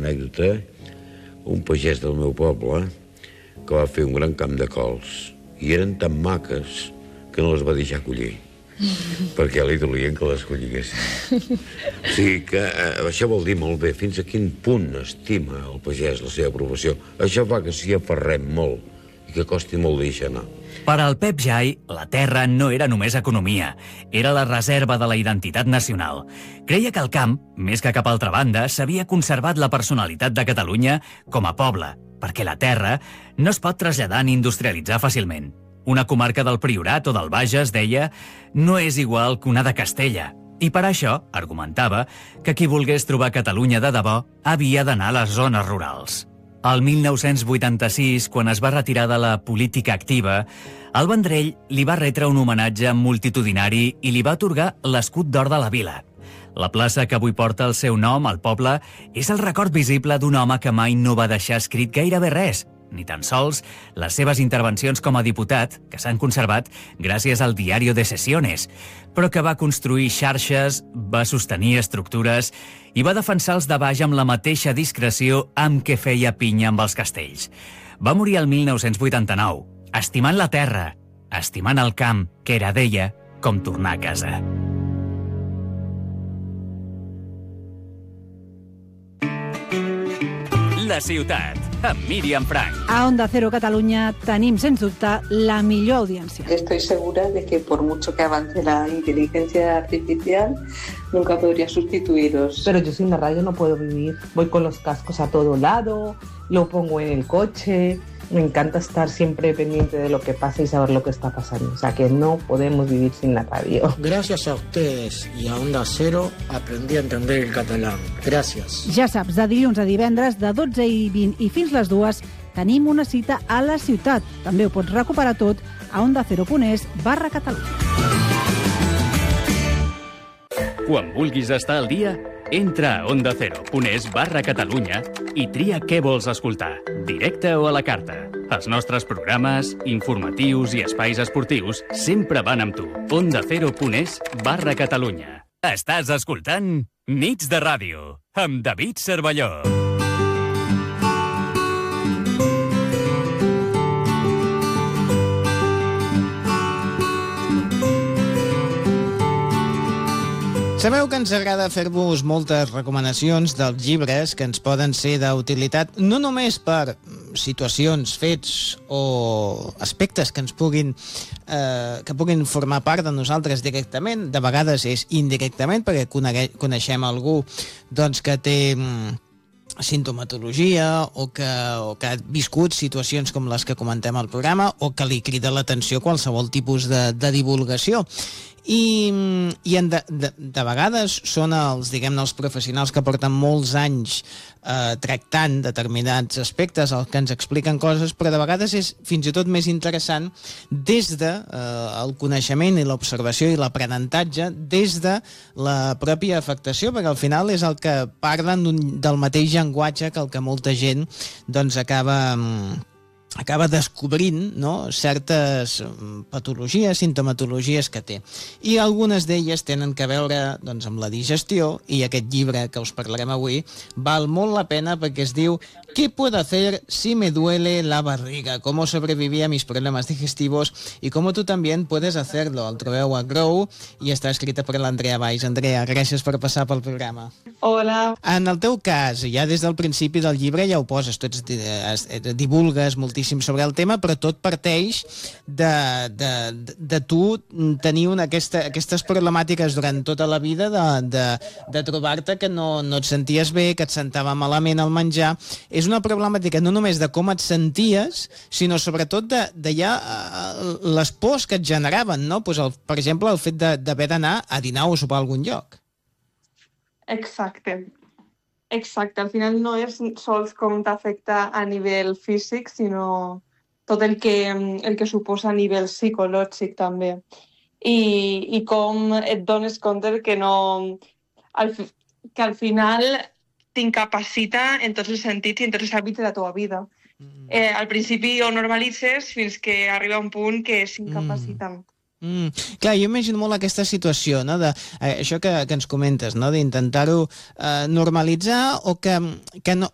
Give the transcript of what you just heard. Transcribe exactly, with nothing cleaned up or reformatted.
anècdota, un pagès del meu poble que va fer un gran camp de cols i eren tan maques que no les va deixar collir perquè li dolien que les colliguessin. O sigui que eh, això vol dir molt bé fins a quin punt estima el pagès la seva professió. Això fa que s'hi aferrem molt i que costi molt deixar anar. Per al Pep Jai, la terra no era només economia, era la reserva de la identitat nacional. Creia que el camp, més que cap altra banda, s'havia conservat la personalitat de Catalunya com a poble, perquè la terra no es pot traslladar ni industrialitzar fàcilment. Una comarca del Priorat o del Bages, deia, no és igual que una de Castella. I per això, argumentava, que qui volgués trobar Catalunya de debò havia d'anar a les zones rurals. El mil nou-cents vuitanta-sis, quan es va retirar de la política activa, el Vendrell li va retre un homenatge multitudinari i li va atorgar l'escut d'or de la vila. La plaça que avui porta el seu nom al poble és el record visible d'un home que mai no va deixar escrit gairebé res, ni tan sols les seves intervencions com a diputat, que s'han conservat gràcies al Diario de Sesiones, però que va construir xarxes, va sostenir estructures i va defensar els de baix amb la mateixa discreció amb què feia pinya amb els castells. Va morir el mil nou-cents vuitanta-nou, estimant la terra, estimant el camp, que era, deia, com tornar a casa. La ciutat, amb Míriam Frank. A Onda Cero Catalunya tenim, sens dubte, la millor audiència. Estoy segura de que por mucho que avance la inteligencia artificial, nunca podría sustituiros. Pero yo sin la radio no puedo vivir. Voy con los cascos a todo lado, lo pongo en el coche. Me encanta estar siempre pendiente de lo que pasa y saber lo que está pasando. O sea, que no podemos vivir sin la radio. Gracias a ustedes y a Onda Cero aprendí a entender el catalán. Gracias. Ja saps, de dilluns a divendres, de dotze i vint i fins les dues, tenim una cita a la ciutat. També ho pots recuperar tot a ondacero.es barra Catalunya. Quan vulguis estar al dia, entra a ondacero.es barra Catalunya i tria què vols escoltar, directe o a la carta. Els nostres programes, informatius i espais esportius sempre van amb tu. ondacero.es barra Catalunya. Estàs escoltant Nits de Ràdio, amb David Cervelló. Sabeu que ens agrada fer-vos moltes recomanacions dels llibres que ens poden ser d'utilitat no només per situacions, fets o aspectes que ens puguin eh, que puguin formar part de nosaltres directament, de vegades és indirectament perquè conegue, coneixem algú doncs, que té sintomatologia o que, o que ha viscut situacions com les que comentem al programa o que li crida l'atenció qualsevol tipus de, de divulgació. I, i en de, de, de vegades són els, diguem-ne, els professionals que porten molts anys eh, tractant determinats aspectes els que ens expliquen coses, però de vegades és fins i tot més interessant des de eh, el coneixement i l'observació i l'aprenentatge des de la pròpia afectació, perquè al final és el que parlen del mateix llenguatge que el que molta gent doncs acaba acaba descobrint, no?, certes patologies, sintomatologies que té. I algunes d'elles tenen que veure doncs, amb la digestió, i aquest llibre que us parlarem avui val molt la pena perquè es diu ¿Qué puedo hacer si me duele la barriga? Cómo sobreviví a mis problemas digestivos y cómo tú también puedes hacerlo. El trobeu a Grow i està escrita per l'Andrea Valls. Andrea, gràcies per passar pel programa. Hola. En el teu cas, ja des del principi del llibre ja ho poses, tu ets, divulgues moltíssim sobre el tema, però tot parteix de, de, de tu tenir una, aquesta, aquestes problemàtiques durant tota la vida, de, de, de trobar-te que no, no et senties bé, que et sentava malament al menjar. És una problemàtica no només de com et senties, sinó sobretot de, de ja les pors que et generaven, no? Pues el, per exemple, el fet d'haver d'anar a dinar o sopar a algun lloc. Exacte. Exacte. Al final no és sols com t'afecta a nivell físic, sinó tot el que, el que suposa a nivell psicològic també. I, i com et dones compte que no... Al, que al final t'incapacita en tots els sentits i en tots els àmbits de la teva vida. Mm. Eh, al principi ho normalitzes fins que arriba un punt que s'incapacita. Mm. Mm. Clar, jo imagino molt aquesta situació, no? De, eh, això que, que ens comentes, no? D'intentar-ho eh, normalitzar o que, que no,